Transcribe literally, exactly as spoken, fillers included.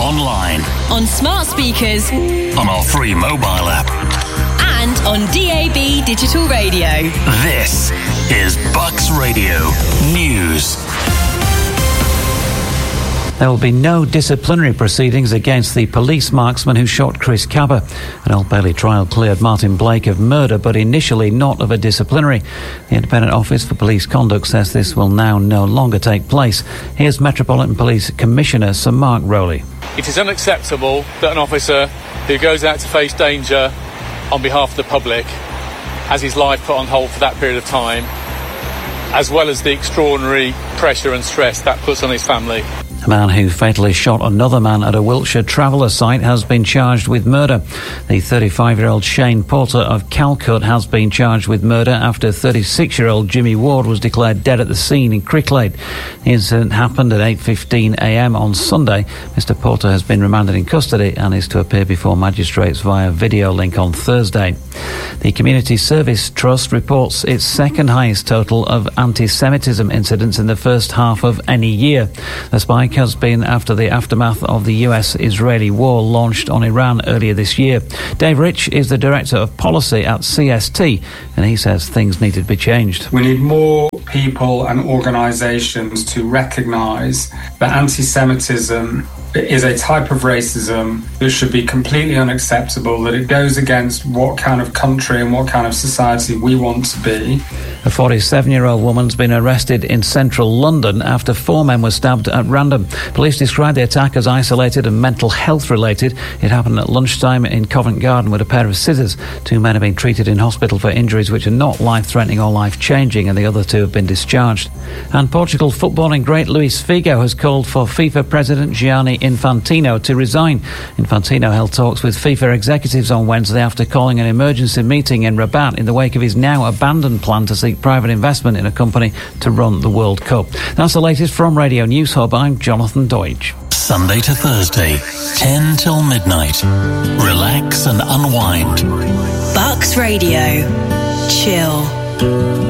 online, on smart speakers, on our free mobile app, and on D A B digital radio. This is Bucks Radio News. There will be no disciplinary proceedings against the police marksman who shot Chris Cabba. An Old Bailey trial cleared Martin Blake of murder, but initially not of a disciplinary. The Independent Office for Police Conduct says this will now no longer take place. Here's Metropolitan Police Commissioner Sir Mark Rowley. It is unacceptable that an officer who goes out to face danger on behalf of the public has his life put on hold for that period of time, as well as the extraordinary pressure and stress that puts on his family. A man who fatally shot another man at a Wiltshire Traveller site has been charged with murder. The thirty-five-year-old Shane Porter of Calcut has been charged with murder after thirty-six-year-old Jimmy Ward was declared dead at the scene in Cricklade. The incident happened at eight fifteen a m on Sunday. Mister Porter has been remanded in custody and is to appear before magistrates via video link on Thursday. The Community Service Trust reports its second highest total of anti-Semitism incidents in the first half of any year. The spike has been after the aftermath of the U S-Israeli war launched on Iran earlier this year. Dave Rich is the Director of Policy at C S T, and he says things need to be changed. We need more people and organisations to recognise that anti-Semitism is a type of racism that should be completely unacceptable, that it goes against what kind of country and what kind of society we want to be. A forty-seven-year-old woman's been arrested in central London after four men were stabbed at random. Police described the attack as isolated and mental health related. It happened at lunchtime in Covent Garden with a pair of scissors. Two men have been treated in hospital for injuries which are not life-threatening or life-changing, and the other two have been discharged. And Portugal footballing great Luis Figo has called for FIFA President Gianni Infantino to resign. Infantino held talks with FIFA executives on Wednesday after calling an emergency meeting in Rabat in the wake of his now abandoned plan to seek private investment in a company to run the World Cup. That's the latest from Radio News Hub. I'm Jonathan Deutsch. Sunday to Thursday, ten till midnight. Relax and unwind. Bucks Radio. Chill.